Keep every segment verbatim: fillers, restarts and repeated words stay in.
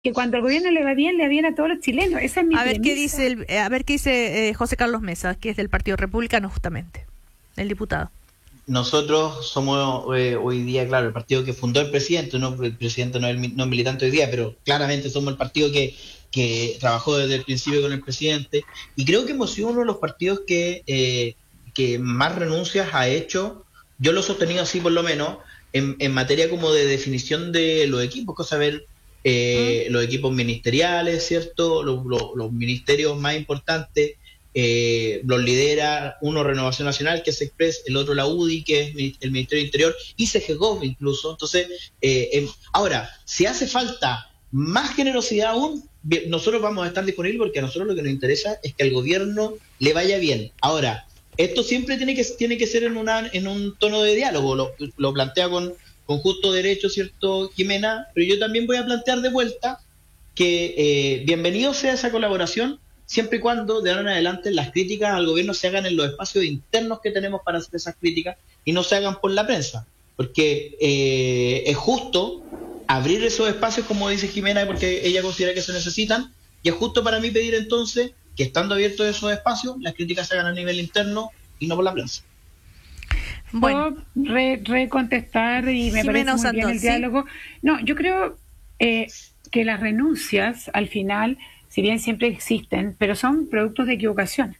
que cuando el gobierno le va bien, le va bien a todos los chilenos. Esa es mi A ver premisa. qué dice el, a ver qué dice eh, José Carlos Mesa, que es del Partido Republicano justamente, el diputado. Nosotros somos eh, hoy día, claro, el partido que fundó el presidente, no el presidente no es, el, no es militante hoy día, pero claramente somos el partido que, que trabajó desde el principio con el presidente, y creo que hemos sido uno de los partidos que, eh, que más renuncias ha hecho, yo lo he sostenido así por lo menos, en, en materia como de definición de los equipos, cosa ver eh, mm. los equipos ministeriales, ¿cierto? Los, los, los ministerios más importantes. Eh, los lidera uno Renovación Nacional, que es Express, el otro la U D I, que es el Ministerio del Interior, y C G Gov incluso. Entonces, eh, eh, ahora, si hace falta más generosidad aún, nosotros vamos a estar disponibles, porque a nosotros lo que nos interesa es que al gobierno le vaya bien. Ahora, esto siempre tiene que tiene que ser en una en un tono de diálogo, lo, lo plantea con, con justo derecho, ¿cierto, Jimena? Pero yo también voy a plantear de vuelta que eh, bienvenido sea esa colaboración, siempre y cuando de ahora en adelante las críticas al gobierno se hagan en los espacios internos que tenemos para hacer esas críticas y no se hagan por la prensa, porque eh, es justo abrir esos espacios, como dice Jimena, porque ella considera que se necesitan, y es justo para mí pedir entonces que, estando abiertos esos espacios, las críticas se hagan a nivel interno y no por la prensa. Bueno, re, recontestar y me Jimena parece muy bien el Santos, diálogo. ¿sí? No, yo creo eh, que las renuncias al final, si bien siempre existen, pero son productos de equivocaciones.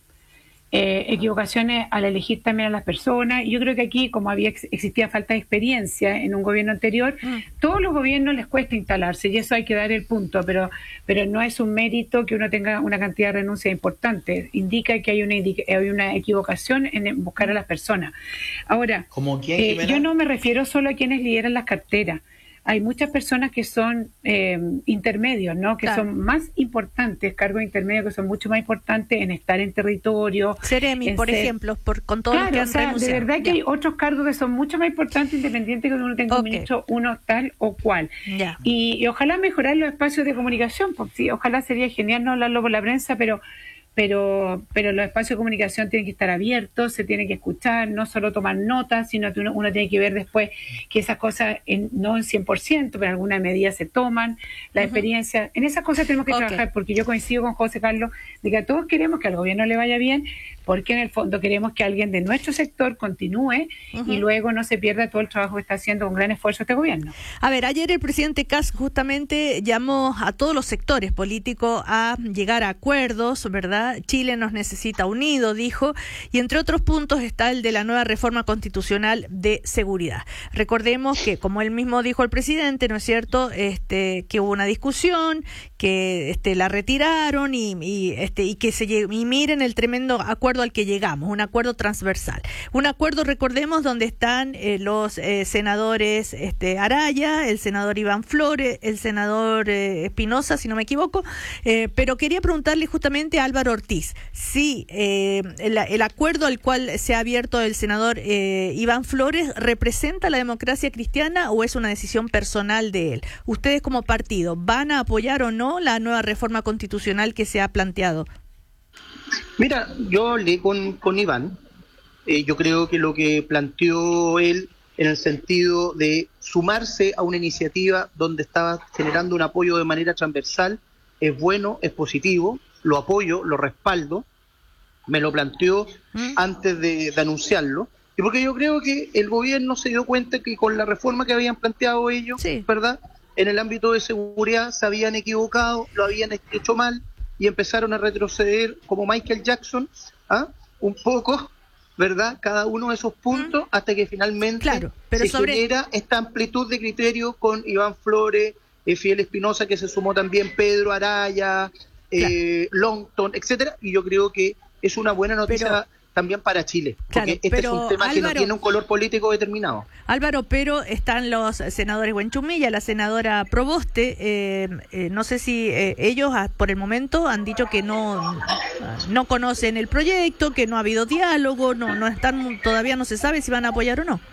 Eh, equivocaciones al elegir también a las personas. Y yo creo que aquí, como había existía falta de experiencia en un gobierno anterior, mm. todos los gobiernos les cuesta instalarse, y eso hay que dar el punto, pero pero no es un mérito que uno tenga una cantidad de renuncias importante. Indica que hay una, hay una equivocación en buscar a las personas. Ahora, ¿Cómo quién, eh, yo no me refiero solo a quienes lideran las carteras. Hay muchas personas que son eh, intermedios, ¿no? Que claro. son más importantes, cargos intermedios que son mucho más importantes en estar en territorio. Seremi, por ser... ejemplo, por, con todos claro, los que han o sea, renunciado. De verdad que ya. hay otros cargos que son mucho más importantes, independiente que uno tenga okay. un ministro, uno tal o cual. Ya. Y, y ojalá mejorar los espacios de comunicación, porque sí, ojalá sería genial no hablarlo por la prensa, pero... pero pero los espacios de comunicación tienen que estar abiertos, se tiene que escuchar, no solo tomar notas, sino que uno, uno tiene que ver después que esas cosas, en, no en cien por ciento, pero en alguna medida se toman, la uh-huh. experiencia, en esas cosas tenemos que okay. trabajar, porque yo coincido con José Carlos de que todos queremos que al gobierno le vaya bien, porque en el fondo queremos que alguien de nuestro sector continúe uh-huh. y luego no se pierda todo el trabajo que está haciendo con gran esfuerzo este gobierno. A ver, ayer el presidente Kast justamente llamó a todos los sectores políticos a llegar a acuerdos, ¿verdad? Chile nos necesita unido, dijo, y entre otros puntos está el de la nueva reforma constitucional de seguridad. Recordemos que, como él mismo dijo el presidente, ¿no es cierto?, este, que hubo una discusión, que este, la retiraron y, y, este, y que se y miren el tremendo acuerdo al que llegamos, un acuerdo transversal. Un acuerdo, recordemos, donde están eh, los eh, senadores este, Araya, el senador Iván Flores, el senador eh, Espinosa, si no me equivoco, eh, pero quería preguntarle justamente a Álvaro Ortiz si eh, el, el acuerdo al cual se ha abierto el senador eh, Iván Flores representa la democracia cristiana o es una decisión personal de él. ¿Ustedes como partido van a apoyar o no la nueva reforma constitucional que se ha planteado? Mira, yo hablé con, con Iván, eh, yo creo que lo que planteó él en el sentido de sumarse a una iniciativa donde estaba generando un apoyo de manera transversal es bueno, es positivo, lo apoyo, lo respaldo, me lo planteó ¿Mm? antes de, de anunciarlo, y porque yo creo que el gobierno se dio cuenta que con la reforma que habían planteado ellos, sí. ¿verdad?, en el ámbito de seguridad se habían equivocado, lo habían hecho mal, y empezaron a retroceder como Michael Jackson, ¿ah? un poco, ¿verdad?, cada uno de esos puntos, ¿Mm? hasta que finalmente claro, pero se sobre... genera esta amplitud de criterios con Iván Flores, eh, Fidel Espinosa, que se sumó también Pedro Araya, eh, claro. Longton, etcétera, y yo creo que es una buena noticia pero, también para Chile, porque claro, este es un tema Álvaro, que no tiene un color político determinado. Álvaro, pero están los senadores Buenchumilla, la senadora Proboste, eh, eh, no sé si eh, ellos a, por el momento han dicho que no no conocen el proyecto, que no ha habido diálogo, no no están todavía no se sabe si van a apoyar o no.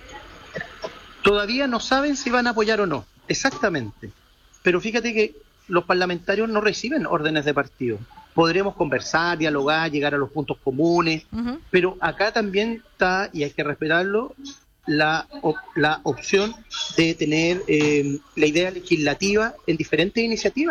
Todavía no saben si van a apoyar o no, exactamente. Pero fíjate que los parlamentarios no reciben órdenes de partido. Podremos conversar, dialogar, llegar a los puntos comunes, uh-huh. pero acá también está, y hay que respetarlo, la, op, la opción de tener eh, la idea legislativa en diferentes iniciativas.